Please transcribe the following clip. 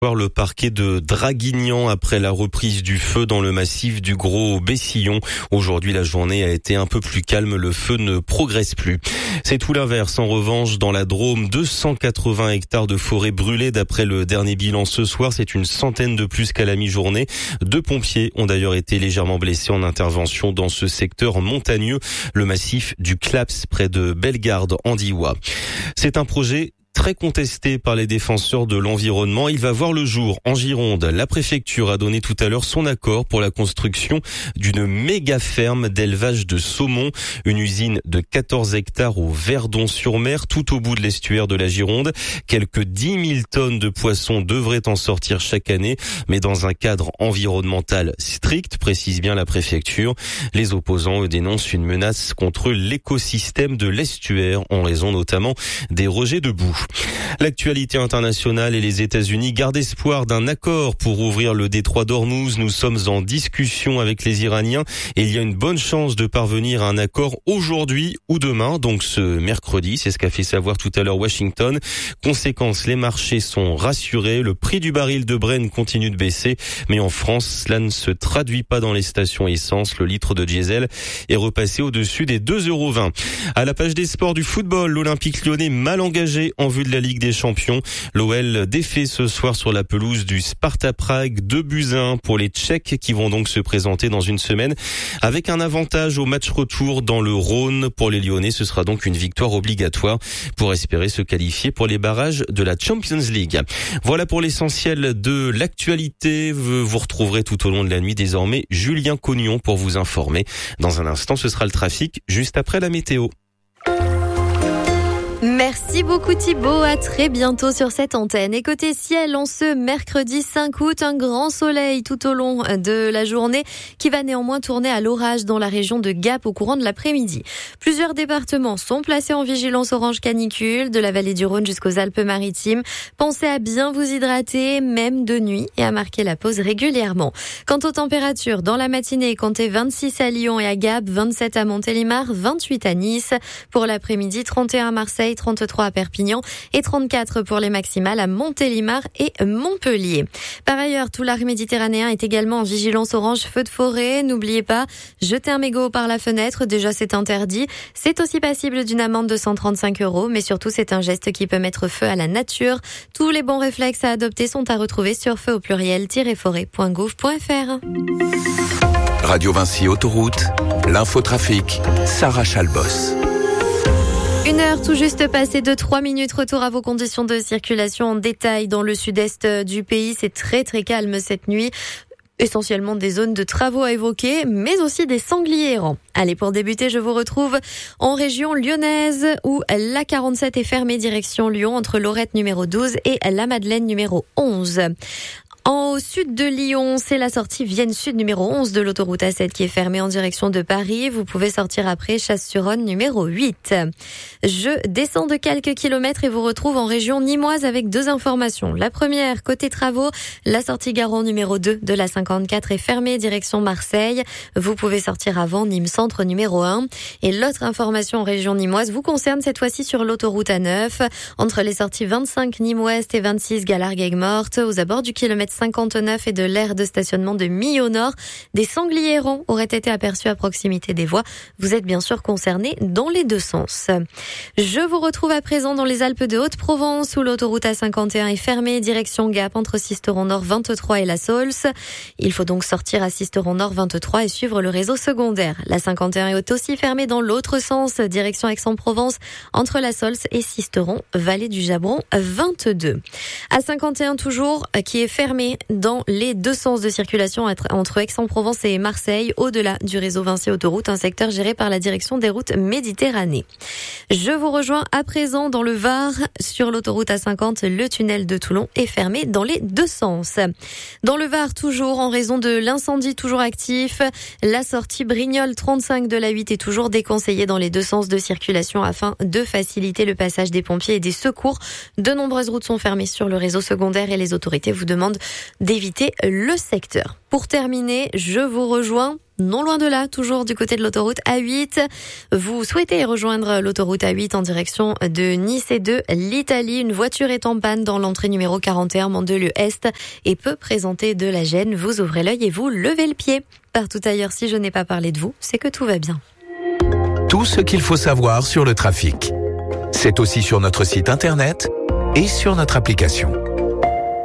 Le parquet de Draguignan après la reprise du feu dans le massif du Gros-Bessillon. Aujourd'hui, la journée a été un peu plus calme. Le feu ne progresse plus. C'est tout l'inverse. En revanche, dans la Drôme, 280 hectares de forêt brûlés d'après le dernier bilan ce soir. C'est une centaine de plus qu'à la mi-journée. 2 pompiers ont d'ailleurs été légèrement blessés en intervention dans ce secteur montagneux, le massif du Claps près de Bellegarde en Diois. C'est un projet très contesté par les défenseurs de l'environnement. Il va voir le jour en Gironde. La préfecture a donné tout à l'heure son accord pour la construction d'une méga ferme d'élevage de saumon. Une usine de 14 hectares au Verdon-sur-Mer, tout au bout de l'estuaire de la Gironde. Quelques 10 000 tonnes de poissons devraient en sortir chaque année, mais dans un cadre environnemental strict, précise bien la préfecture. Les opposants dénoncent une menace contre l'écosystème de l'estuaire en raison notamment des rejets de boue. L'actualité internationale et les États-Unis gardent espoir d'un accord pour ouvrir le détroit d'Ormuz. Nous sommes en discussion avec les Iraniens et il y a une bonne chance de parvenir à un accord aujourd'hui ou demain, donc ce mercredi. C'est ce qu'a fait savoir tout à l'heure Washington. Conséquence, les marchés sont rassurés. Le prix du baril de Brent continue de baisser, mais en France, cela ne se traduit pas dans les stations essence. Le litre de diesel est repassé au-dessus des 2,20 €. À la page des sports du football, l'Olympique Lyonnais mal engagé en vue de la Ligue des Champions. L'OL défait ce soir sur la pelouse du Sparta Prague 2-1 pour les Tchèques qui vont donc se présenter dans une semaine avec un avantage au match retour dans le Rhône. Pour les Lyonnais, ce sera donc une victoire obligatoire pour espérer se qualifier pour les barrages de la Champions League. Voilà pour l'essentiel de l'actualité. Vous retrouverez tout au long de la nuit désormais Julien Cognon pour vous informer. Dans un instant, ce sera le trafic juste après la météo. Merci beaucoup Thibaut, à très bientôt sur cette antenne. Et côté ciel, en ce mercredi 5 août, un grand soleil tout au long de la journée qui va néanmoins tourner à l'orage dans la région de Gap au courant de l'après-midi. Plusieurs départements sont placés en vigilance orange canicule, de la vallée du Rhône jusqu'aux Alpes-Maritimes. Pensez à bien vous hydrater, même de nuit, et à marquer la pause régulièrement. Quant aux températures, dans la matinée, comptez 26 à Lyon et à Gap, 27 à Montélimar, 28 à Nice. Pour l'après-midi, 31 à Marseille, 33 à Perpignan et 34 pour les maximales à Montélimar et Montpellier. Par ailleurs, tout l'arc méditerranéen est également en vigilance orange feu de forêt. N'oubliez pas, jeter un mégot par la fenêtre, déjà c'est interdit. C'est aussi passible d'une amende de 135 €, mais surtout c'est un geste qui peut mettre feu à la nature. Tous les bons réflexes à adopter sont à retrouver sur feu au pluriel-forêt.gouv.fr. Radio Vinci Autoroute, l'infotrafic, Sarah Chalbos. 1 heure tout juste passée de 3 minutes. Retour à vos conditions de circulation en détail dans le sud-est du pays. C'est très très calme cette nuit. Essentiellement des zones de travaux à évoquer, mais aussi des sangliers errants. Allez, pour débuter, je vous retrouve en région lyonnaise où la 47 est fermée direction Lyon entre Lorette numéro 12 et la Madeleine numéro 11. Au sud de Lyon, c'est la sortie Vienne Sud numéro 11 de l'autoroute A7 qui est fermée en direction de Paris. Vous pouvez sortir après Chasse-sur-Rhône numéro 8. Je descends de quelques kilomètres et vous retrouve en région nimoise avec 2 informations. La première, côté travaux, la sortie Garon numéro 2 de la 54 est fermée direction Marseille. Vous pouvez sortir avant Nîmes Centre numéro 1. Et l'autre information en région nimoise vous concerne cette fois-ci sur l'autoroute A9 entre les sorties 25 Nîmes-Ouest et 26 Galargues-Aigues-Mortes aux abords du kilomètre 59 et de l'aire de stationnement de Millau Nord. Des sangliers errants auraient été aperçus à proximité des voies. Vous êtes bien sûr concernés dans les 2 sens. Je vous retrouve à présent dans les Alpes de Haute-Provence où l'autoroute A51 est fermée direction Gap entre Sisteron Nord 23 et la Saulce. Il faut donc sortir à Sisteron Nord 23 et suivre le réseau secondaire. La 51 est aussi fermée dans l'autre sens direction Aix-en-Provence entre la Saulce et Sisteron, vallée du Jabron 22. A51 toujours qui est fermée dans les 2 sens de circulation entre Aix-en-Provence et Marseille, au-delà du réseau Vinci Autoroute, un secteur géré par la direction des routes Méditerranée. Je vous rejoins à présent dans le Var, sur l'autoroute A50, le tunnel de Toulon est fermé dans les 2 sens. Dans le Var, toujours en raison de l'incendie toujours actif, la sortie Brignoles 35 de la 8 est toujours déconseillée dans les 2 sens de circulation afin de faciliter le passage des pompiers et des secours. De nombreuses routes sont fermées sur le réseau secondaire et les autorités vous demandent d'éviter le secteur. Pour terminer, je vous rejoins non loin de là, toujours du côté de l'autoroute A8. Vous souhaitez rejoindre l'autoroute A8 en direction de Nice et de l'Italie. Une voiture est en panne dans l'entrée numéro 41 Mandelieu-Est et peut présenter de la gêne. Vous ouvrez l'œil et vous levez le pied. Partout ailleurs, si je n'ai pas parlé de vous, c'est que tout va bien. Tout ce qu'il faut savoir sur le trafic. C'est aussi sur notre site internet et sur notre application.